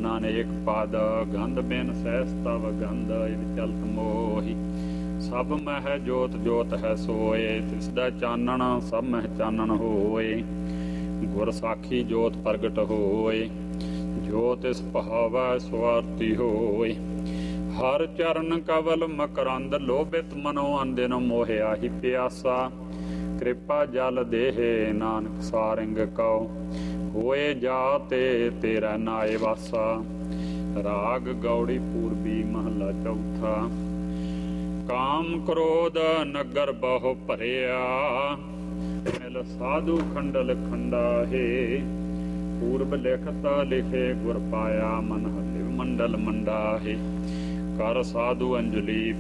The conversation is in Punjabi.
ਅਨੇਕ ਪਦ ਗੰਧ ਬਿਨ ਸਹਿਸ ਤਵ ਗੰਧ ਇਵ ਚਲਤ ਮੋਹੀ ਸਭ ਮਹਿ ਜੋਤ ਜੋਤ ਹੈ ਸੋਏ ਤਿਸ ਦਾ ਚਾਨਣ ਸਭ ਮਹਿ ਚਾਨਣ ਹੋਏ ਗੁਰ ਸਾਖੀ ਜੋਤ ਪ੍ਰਗਟ ਹੋਏ ਜੋ ਤਿਸ ਭਾਵੈ ਸਵਾਰਤੀ ਹੋਏ ਹਰ ਚਰਨ ਕਵਲ ਮਕਰੰਦ ਲੋਭਿਤ ਮਨੋ ਅੰਦਿਨ ਮੋਹਿਆ ਹੀ ਪਿਆਸਾ ਕਿਰਪਾ ਜਲ ਦੇਹ ਨਾਨਕ ਸਾਰੰਗ ਕਉ ਹੋਏ ਜਾ ਤੇ ਤੇਰਾ ਨਾਏ ਵਾਸਾ ਰਾਗ ਗੌੜੀ ਪੂਰਬੀ ਮਹਲਾ ਚੌਥਾ ਕਾਮ ਕ੍ਰੋਧ ਨਗਰ ਬਹੁ ਭਰਿਆ ਮਿਲ ਸਾਧੂ ਖੰਡਲ ਖੰਡਾਹੇ ਪੂਰਬ ਲਿਖਤ ਲਿਖੇ ਗੁਰ ਪਾਇਆ ਮਨ ਹਰਿ ਮੰਡਲ ਮੰਡਾਹੇ ਕਰ ਸਾਧੂ ਅੰਜਲੀ